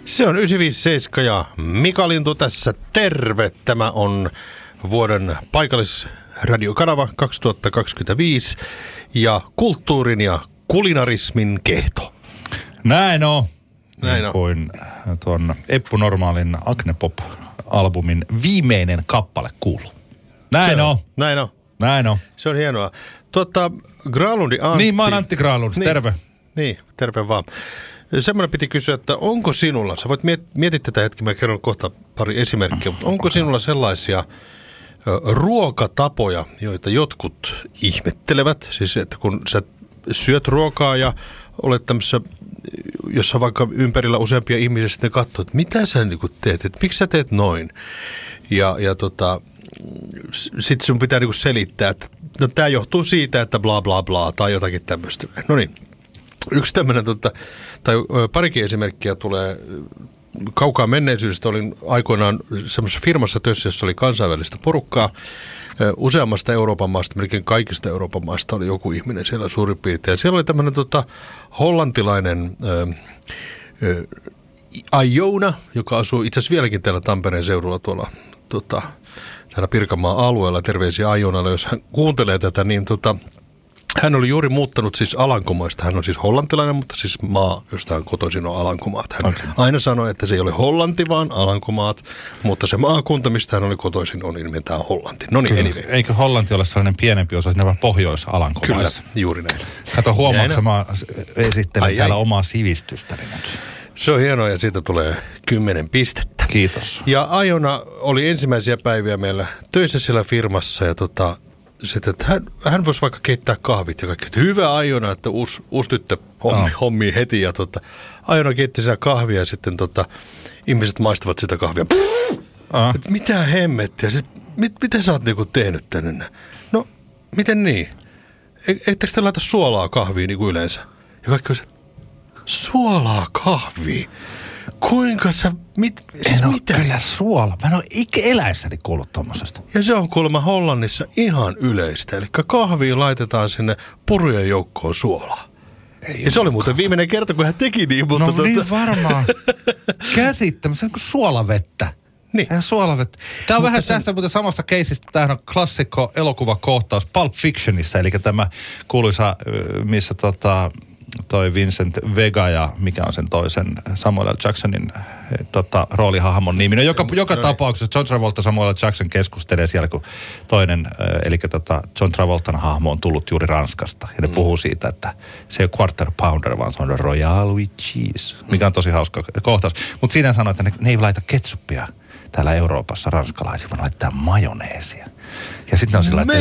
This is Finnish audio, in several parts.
Se on 957 ja Mika Lintu tässä. Terve! Tämä on vuoden paikallisradiokanava 2025 ja kulttuurin ja kulinarismin kehto. Näin on. Näin on. Kuin tuon Eppu Normaalin Agne Pop-albumin viimeinen kappale kuuluu. Näin on. Näin on. Näin on. Se on hienoa. Granlundi Antti. Niin, mä oon Antti Granlund. Niin. Terve. Niin, terve vaan. Semmoinen piti kysyä, että onko sinulla, sä voit miettiä tätä hetki, mä kerron kohta pari esimerkkiä, mutta onko sinulla sellaisia ruokatapoja, joita jotkut ihmettelevät, siis että kun sä syöt ruokaa ja olet tämmöisessä, jossa vaikka ympärillä useampia ihmisiä sitten katsoo, että mitä sä niin teet, että miksi sä teet noin, ja sitten sun pitää niin selittää, että no tää johtuu siitä, että bla bla bla tai jotakin tämmöistä. No niin. Yksi tämmöinen, tai parikin esimerkkiä tulee kaukaa menneisyydestä. Olin aikoinaan semmoisessa firmassa töissä, jossa oli kansainvälistä porukkaa. Useammasta Euroopan maasta, melkein kaikista Euroopan maista oli joku ihminen siellä suurin piirtein. Ja siellä oli tämmöinen hollantilainen Iona, joka asuu itse asiassa vieläkin täällä Tampereen seudulla tuolla täällä Pirkanmaan alueella. Terveisiä Ionalle, jos hän kuuntelee tätä, niin hän oli juuri muuttanut siis Alankomaista. Hän on siis hollantilainen, mutta siis maa, josta hän kotoisin on Alankomaat. Hän aina sanoi, että se ei ole Hollanti, vaan Alankomaat, mutta se maakunta, mistä hän oli kotoisin, on nimeltään Hollanti. No niin, anyway. Eikö Hollanti ole sellainen pienempi osa siinä Pohjois-Alankomaissa? Kyllä, juuri näin. Kato, huomaatko, mä esittelen täällä omaa sivistystäni nyt. Se on hienoa ja siitä tulee 10 pistettä. Kiitos. Ja Iona oli ensimmäisiä päiviä meillä töissä siellä firmassa ja sitten, että hän voisi vaikka keittää kahvit ja kaikki. Että hyvä Iona, että uusi tyttö hommii heti. Ja Iona keitti sitä kahvia ja sitten ihmiset maistavat sitä kahvia. Että mitä hemmettiä? Miten sä oot niinku tehnyt tänne? No, miten niin? Etteikö te laita suolaa kahviin niin kuin yleensä? Ja kaikki on se, suolaa kahviin? Kuinka sä, mitä? Kyllä suola. Mä en ole eläessäni kuullut tommosesta. Ja se on kuulemma Hollannissa ihan yleistä. Eli kahviin laitetaan sinne purujen joukkoon suolaa. Ja se oli muuten viimeinen kerta, kun hän teki niin. Mutta no niin varmaan. Käsittämättä. Se on kuin suolavettä. Niin. Suolavettä. Tämä on vähän tästä muuten samasta keisistä. Tämähän on klassikko elokuvakohtaus Pulp Fictionissa. Eli tämä kuuluisa, missä toi Vincent Vega ja mikä on sen toisen Samuel L. Jacksonin roolihahmon nimi. No, joka tapauksessa John Travolta Samuel L. Jackson keskustelee siellä, kun toinen, eli John Travoltan hahmo on tullut juuri Ranskasta. Ja ne puhuu siitä, että se ei ole quarter pounder, vaan se on royal with cheese, mikä on tosi hauska kohtaus. Mutta siinä sanoo, että ne ei laita ketsuppia täällä Euroopassa ranskalaisia, vaan laittaa majoneesia. Ja sitten on sillä, että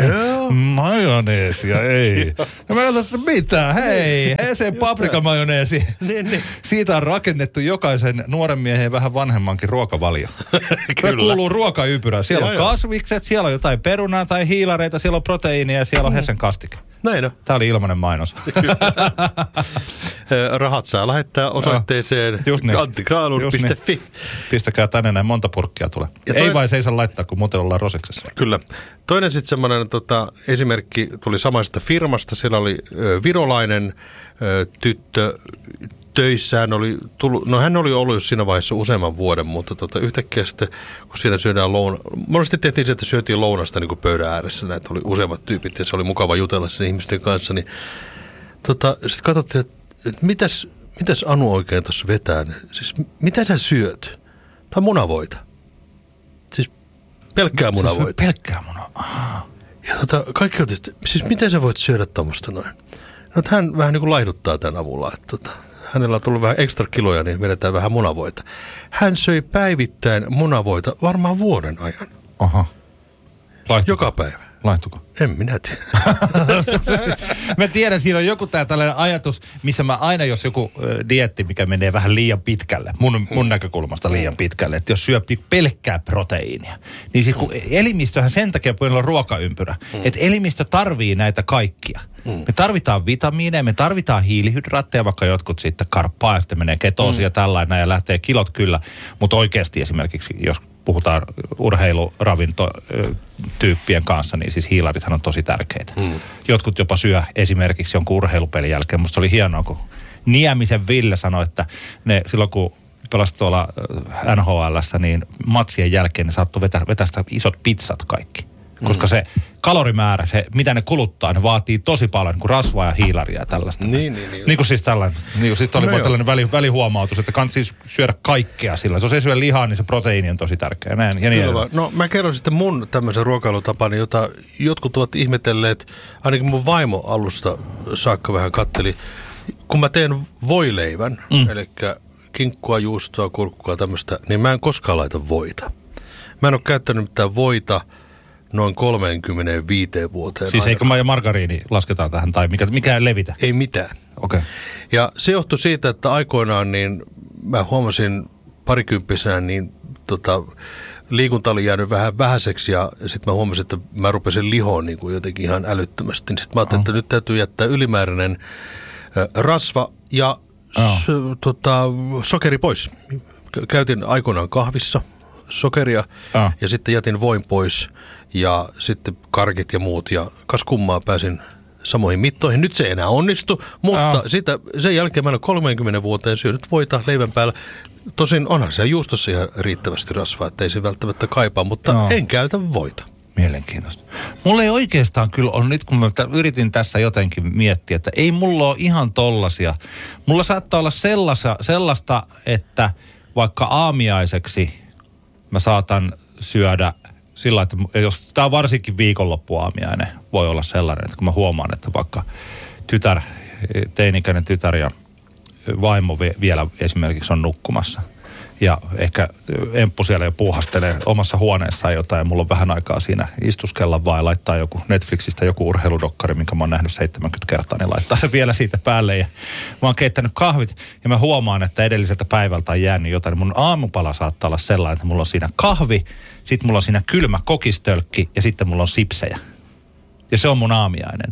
majoneesia, ei. Ja mä ajattelin, että mitä, hei se paprikamajoneesi. Niin. Siitä on rakennettu jokaisen nuoren miehen vähän vanhemmankin ruokavalio. Kyllä. Kuuluu ruokaympyrä. Siellä on kasvikset, siellä on jotain perunaa tai hiilareita, siellä on proteiinia ja siellä on Hessen kastike. Näin on. Tämä oli ilmainen mainos. Rahat saa lähettää osoitteeseen anttikraanun.fi. Niin. Pistäkää tänne näin, monta purkkia tulee. Ei vai se ei saa laittaa, kun muuten ollaan roseksessa. Kyllä. Toinen sitten semmoinen esimerkki tuli samaisesta firmasta. Siellä oli virolainen tyttö töissä. Hän oli ollut jo siinä vaiheessa useamman vuoden, mutta yhtäkkiä sitten, kun siinä syödään monesti tehtiin se, että syötiin lounasta niin kuin pöydän ääressä. Näitä oli useammat tyypit ja se oli mukava jutella sen ihmisten kanssa. Niin, sitten katsottiin, että mitäs Anu oikein tuossa vetää? Siis mitä sä syöt? Tai munavoita. Siis pelkkää munavoita. Pelkkää munavoita. Ja kaikki otti, että siis miten sä voit syödä tommoista noin? No, hän vähän niin kuin laihduttaa tämän avulla, että hänellä on tullut vähän ekstra kiloja, niin vedetään vähän munavoita. Hän söi päivittäin munavoita varmaan vuoden ajan. Aha. Laihtuko? Joka päivä. Laihtuko? En minä tiedä. Mä tiedän, siinä on joku tällainen ajatus, missä mä aina, jos joku dieetti, mikä menee vähän liian pitkälle, mun näkökulmasta liian pitkälle, että jos syö pelkkää proteiinia, niin siis kun elimistöhän sen takia on ruokaympyrä, että elimistö tarvii näitä kaikkia. Me tarvitaan vitamiineja, me tarvitaan hiilihydraatteja, vaikka jotkut sitten karppaa ja sitten menee ketoosia ja tällainen ja lähtee kilot kyllä, mutta oikeasti esimerkiksi, jos puhutaan urheiluravintotyyppien kanssa, niin siis hiilarithan on tosi tärkeitä. Jotkut jopa syö esimerkiksi jonkun urheilupelin jälkeen. Musta oli hienoa, kun Niemisen Ville sanoi, että silloin kun pelasi tuolla NHL:ssä, niin matsien jälkeen ne saattoi vetää sitä isot pizzat kaikki. Koska se kalorimäärä, se mitä ne kuluttaa, ne vaatii tosi paljon niin kuin rasvaa ja hiilaria ja tällaista. Niin kuin siis tällainen. Niin sitten oli tällainen välihuomautus, että kannattaa siis syödä kaikkea sillä. Jos ei syö lihaa, niin se proteiini on tosi tärkeä. Näin, ja niin no mä kerron sitten mun tämmöisen ruokailutapani, jota jotkut ovat ihmetelleet, ainakin mun vaimo alusta saakka vähän katteli. Kun mä teen voileivän, eli kinkkua, juustoa, kurkkua, tämmöistä, niin mä en koskaan laita voita. Mä en ole käyttänyt mitään voita noin 35 vuoteen. Siis eikö margariini lasketaan tähän, tai mikä ei levitä? Ei mitään. Okei. Ja se johtui siitä, että aikoinaan niin mä huomasin parikymppisenä, niin liikunta oli jäänyt vähän vähäiseksi, ja sitten mä huomasin, että mä rupesin lihoon niin kuin jotenkin ihan älyttömästi. Sitten mä ajattelin, että nyt täytyy jättää ylimääräinen rasva ja sokeri pois. Käytin aikoinaan kahvissa sokeria ja sitten jätin voin pois ja sitten karkit ja muut ja kas kummaa pääsin samoihin mittoihin. Nyt se ei enää onnistu, mutta sen jälkeen mä olen 30 vuoteen syönyt voita leivän päällä. Tosin onhan se juustossa ihan riittävästi rasvaa, ettei se välttämättä kaipaa, mutta en käytä voita. Mielenkiintoista. Mulla ei oikeastaan kyllä on, nyt kun mä yritin tässä jotenkin miettiä, että ei mulla ole ihan tollasia. Mulla saattaa olla sellaista, että vaikka aamiaiseksi mä saatan syödä sillä, että jos tämä on varsinkin viikonloppuaamiainen, voi olla sellainen, että kun mä huomaan, että vaikka teini-ikäinen tytär ja vaimo vielä esimerkiksi on nukkumassa. Ja ehkä Emppu siellä jo puuhastelee omassa huoneessaan jotain ja mulla on vähän aikaa siinä istuskella vaan ja laittaa joku Netflixistä joku urheiludokkari, minkä mä oon nähnyt 70 kertaa, niin laittaa se vielä siitä päälle. Ja mä oon keittänyt kahvit ja mä huomaan, että edelliseltä päivältä on jäänyt jotain. Niin mun aamupala saattaa olla sellainen, että mulla on siinä kahvi, sitten mulla on siinä kylmä kokistölkki ja sitten mulla on sipsejä. Ja se on mun aamiainen.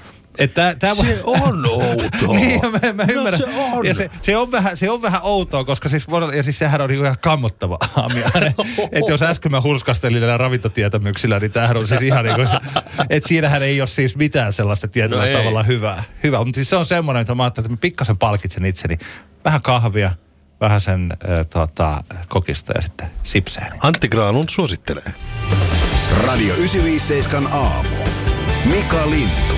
Se on outoa. Niin, mä ymmärrän. No, se on. Ja se on vähän outoa, koska siis sehän on ihan kammottava aamiainen. Että jos äsken mä hurskastelin näillä ravintotietämyksillä, niin tämähän on siis ihan niin kuin, että siinähän ei ole siis mitään sellaista tietyllä tavalla hyvää. Mutta siis se on semmoinen, että mä ajattelin, että mä pikkasen palkitsen itseni. Vähän kahvia, vähän sen kokista ja sitten sipseen. Antti Granlund suosittelee. Radio 957 aamu. Mika Lintu.